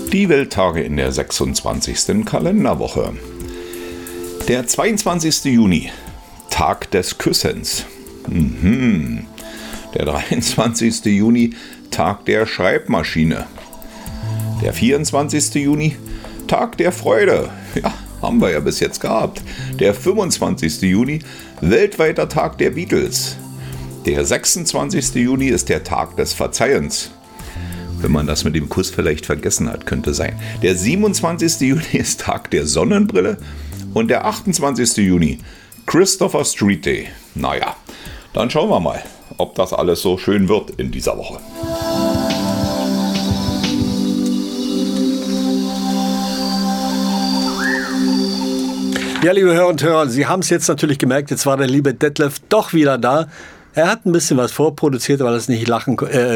Die Welttage in der 26. Kalenderwoche. Der 22. Juni, Tag des Küssens. Der 23. Juni, Tag der Schreibmaschine. Der 24. Juni, Tag der Freude. Ja, haben wir ja bis jetzt gehabt. Der 25. Juni, weltweiter Tag der Beatles. Der 26. Juni ist der Tag des Verzeihens. Wenn man das mit dem Kuss vielleicht vergessen hat, könnte sein. Der 27. Juni ist Tag der Sonnenbrille und der 28. Juni Christopher Street Day. Naja, dann schauen wir mal, ob das alles so schön wird in dieser Woche. Ja, liebe Hörer und Hörer, Sie haben es jetzt natürlich gemerkt, jetzt war der liebe Detlef doch wieder da. Er hat ein bisschen was vorproduziert, weil er es nicht lassen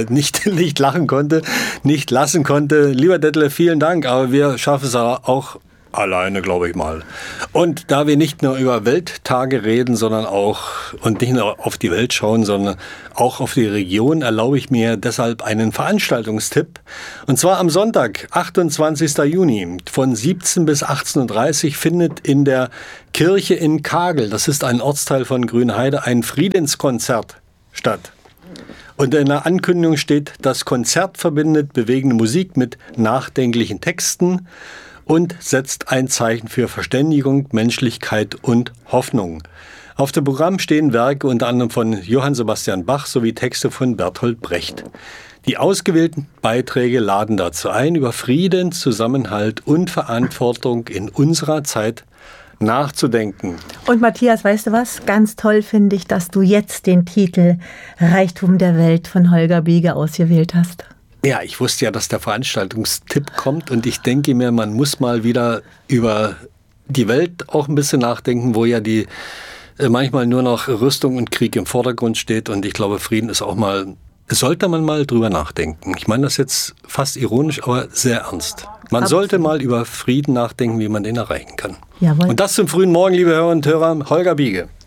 konnte. Lieber Detlef, vielen Dank, aber wir schaffen es auch alleine, glaube ich mal. Und da wir nicht nur über Welttage reden, sondern auch und nicht nur auf die Welt schauen, sondern auch auf die Region, erlaube ich mir deshalb einen Veranstaltungstipp. Und zwar am Sonntag, 28. Juni von 17 bis 18.30 Uhr findet in der Kirche in Kagel, das ist ein Ortsteil von Grünheide, ein Friedenskonzert statt. Und in der Ankündigung steht, das Konzert verbindet bewegende Musik mit nachdenklichen Texten und setzt ein Zeichen für Verständigung, Menschlichkeit und Hoffnung. Auf dem Programm stehen Werke unter anderem von Johann Sebastian Bach sowie Texte von Bertolt Brecht. Die ausgewählten Beiträge laden dazu ein, über Frieden, Zusammenhalt und Verantwortung in unserer Zeit nachzudenken. Und Matthias, weißt du was? Ganz toll finde ich, dass du jetzt den Titel Reichtum der Welt von Holger Biege ausgewählt hast. Ja, ich wusste ja, dass der Veranstaltungstipp kommt und ich denke mir, man muss mal wieder über die Welt auch ein bisschen nachdenken, wo ja die manchmal nur noch Rüstung und Krieg im Vordergrund steht und ich glaube, Frieden ist auch mal, sollte man mal drüber nachdenken. Ich meine das jetzt fast ironisch, aber sehr ernst. Man sollte mal über Frieden nachdenken, wie man den erreichen kann. Jawohl. Und das zum frühen Morgen, liebe Hörer und Hörer, Holger Biege.